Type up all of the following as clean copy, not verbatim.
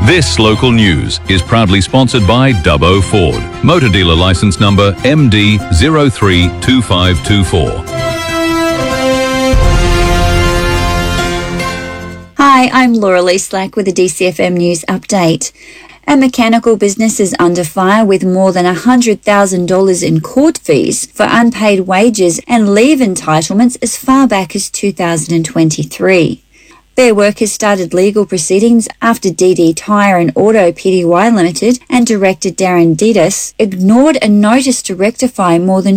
This local news is proudly sponsored by Dubbo Ford. Motor dealer licence number MD032524. Hi, I'm Laura Lee Slack with a DCFM News update. A mechanical business is under fire with more than $100,000 in court fees for unpaid wages and leave entitlements as far back as 2023. Fair Work has started legal proceedings after DD Tyre and Auto Pty Limited and director Darren Didas ignored a notice to rectify more than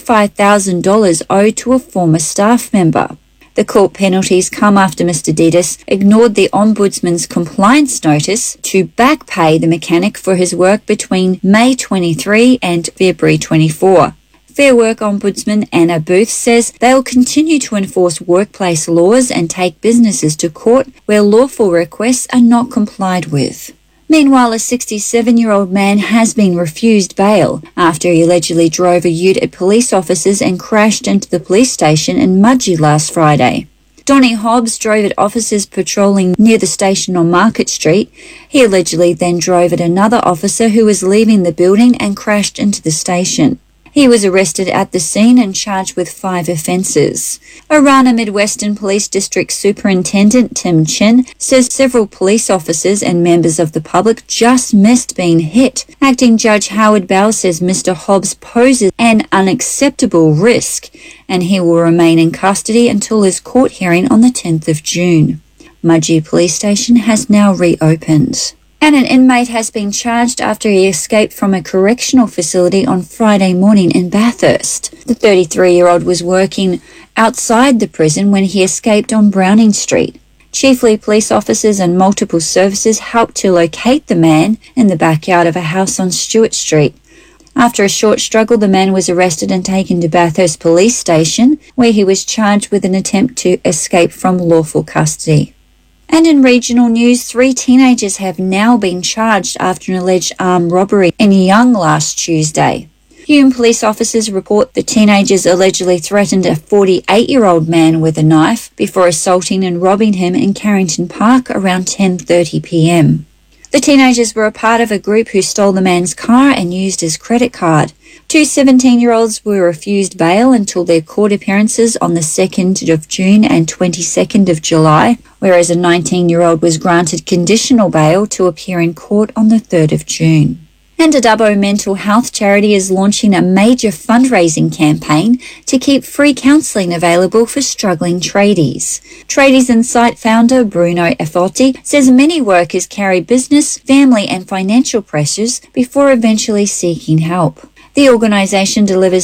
$25,000 owed to a former staff member. The court penalties come after Mr. Didas ignored the Ombudsman's compliance notice to back pay the mechanic for his work between May 23 and February 24. Fair Work Ombudsman Anna Booth says they'll continue to enforce workplace laws and take businesses to court where lawful requests are not complied with. Meanwhile, a 67-year-old man has been refused bail after he allegedly drove a ute at police officers and crashed into the police station in Mudgee last Friday. Donnie Hobbs drove at officers patrolling near the station on Market Street. He allegedly then drove at another officer who was leaving the building and crashed into the station. He was arrested at the scene and charged with 5 offences. Orana Mid-Western Police District Superintendent Tim Chin says several police officers and members of the public just missed being hit. Acting Judge Howard Bell says Mr. Hobbs poses an unacceptable risk and he will remain in custody until his court hearing on the 10th of June. Mudgee Police Station has now reopened. And an inmate has been charged after he escaped from a correctional facility on Friday morning in Bathurst. The 33-year-old was working outside the prison when he escaped on Browning Street. Chiefly police officers and multiple services helped to locate the man in the backyard of a house on Stewart Street. After a short struggle, the man was arrested and taken to Bathurst Police Station, where he was charged with an attempt to escape from lawful custody. And in regional news, 3 teenagers have now been charged after an alleged armed robbery in Young last Tuesday. Hume police officers report the teenagers allegedly threatened a 48-year-old man with a knife before assaulting and robbing him in Carrington Park around 10:30 p.m. The teenagers were a part of a group who stole the man's car and used his credit card. 2 17-year-olds were refused bail until their court appearances on the 2nd of June and 22nd of July, whereas a 19-year-old was granted conditional bail to appear in court on the 3rd of June. And a Dubbo mental health charity is launching a major fundraising campaign to keep free counselling available for struggling tradies. Tradies Insight founder Bruno Efalti says many workers carry business, family and financial pressures before eventually seeking help. The organisation delivers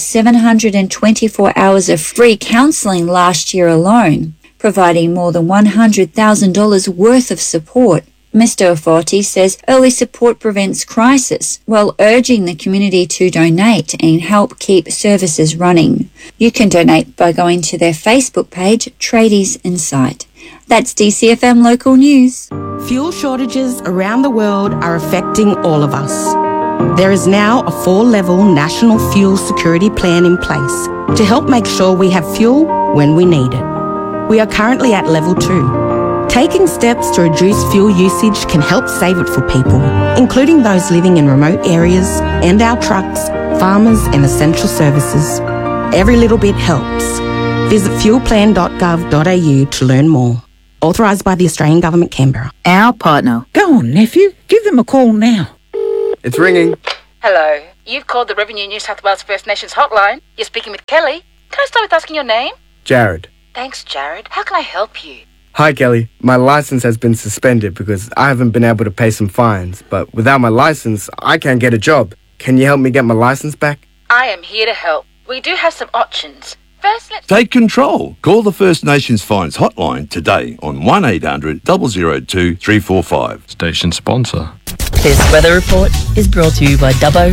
724 hours of free counselling last year alone, providing more than $100,000 worth of support. Mr. Efalti says early support prevents crisis, while urging the community to donate and help keep services running. You can donate by going to their Facebook page, Tradies Insight. That's DCFM Local News. Fuel shortages around the world are affecting all of us. There is now a 4-level national fuel security plan in place to help make sure we have fuel when we need it. We are currently at level 2. Taking steps to reduce fuel usage can help save it for people, including those living in remote areas and our trucks, farmers and essential services. Every little bit helps. Visit fuelplan.gov.au to learn more. Authorised by the Australian Government, Canberra. Our partner. Go on, nephew. Give them a call now. It's ringing. Hello. You've called the Revenue New South Wales First Nations hotline. You're speaking with Kelly. Can I start with asking your name? Jared. Thanks, Jared. How can I help you? Hi, Kelly. My license has been suspended because I haven't been able to pay some fines, but without my license, I can't get a job. Can you help me get my license back? I am here to help. We do have some options. First, let's take control. Call the First Nations Fines Hotline today on 1800 002 345. Station sponsor. This weather report is brought to you by Dubbo